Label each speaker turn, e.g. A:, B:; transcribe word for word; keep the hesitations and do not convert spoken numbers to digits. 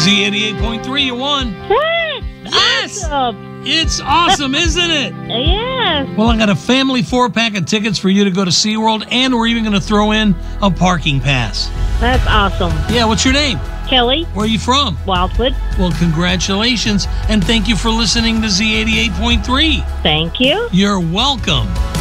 A: Z eighty-eight point three, you won.
B: What?
A: Yes!
B: Awesome.
A: It's awesome, isn't it?
B: Yes.
A: Well, I got a family four-pack of tickets for you to go to SeaWorld, and we're even going to throw in a parking pass.
B: That's awesome.
A: Yeah, what's your name?
B: Kelly,
A: Where are you from?
B: Wildwood,
A: Well, congratulations, and thank you for listening to Z eighty-eight point three.
B: thank you.
A: You're welcome.